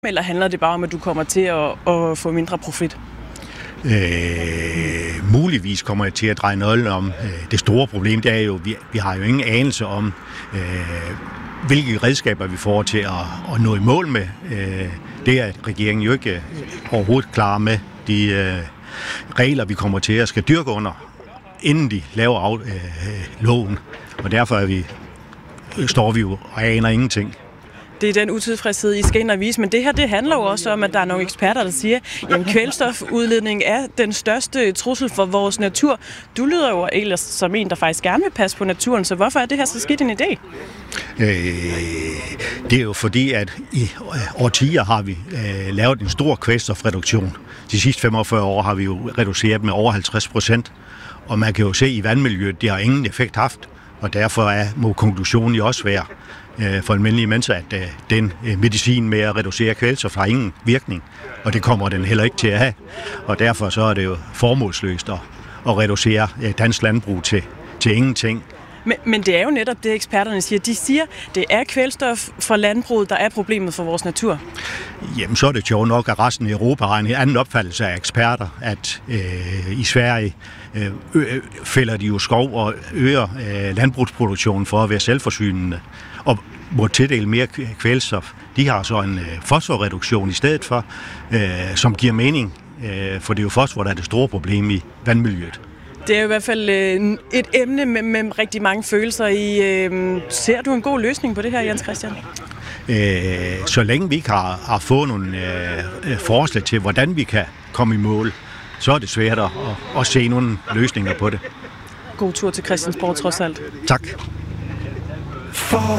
Eller handler det bare om, at du kommer til at få mindre profit? Muligvis kommer jeg til at dreje nøglen om. Det store problem, det er jo, vi har jo ingen anelse om, hvilke redskaber vi får til at nå i mål med. Det er regeringen jo ikke overhovedet klar med. De regler, vi kommer til at skal dyrke under, inden de laver loven. Og derfor står vi jo og aner ingenting. Det er den utilfredshed, I skal ind og vise, men det her, det handler jo også om, at der er nogle eksperter, der siger, at kvælstofudledning er den største trussel for vores natur. Du lyder jo ellers som en, der faktisk gerne vil passe på naturen, så hvorfor er det her så skidt en idé? Det er jo fordi, at i årtier har vi lavet en stor kvælstofreduktion. De sidste 45 år har vi jo reduceret med over 50%, og man kan jo se i vandmiljøet, det har ingen effekt haft, og derfor må konklusionen jo også være, for almindelige mennesker, at den medicin med at reducere kvælstof har ingen virkning, og det kommer den heller ikke til at have. Og derfor så er det jo formålsløst at reducere dansk landbrug til ingenting. Men det er jo netop det, eksperterne siger. De siger, det er kvælstof fra landbruget, der er problemet for vores natur. Jamen, så er det jo nok, at resten af Europa har en anden opfattelse af eksperter, at i Sverige fælder de jo skov og øger landbrugsproduktionen for at være selvforsynende og må tildele mere kvælstof. De har så en fosforreduktion i stedet for, som giver mening, for det er jo fosfor, der er det store problem i vandmiljøet. Det er jo i hvert fald et emne med rigtig mange følelser i. Ser du en god løsning på det her, Jens Christian? Så længe vi ikke har fået nogle forslag til, hvordan vi kan komme i mål, så er det svært at se nogle løsninger på det. God tur til Christiansborg trods alt. Tak. For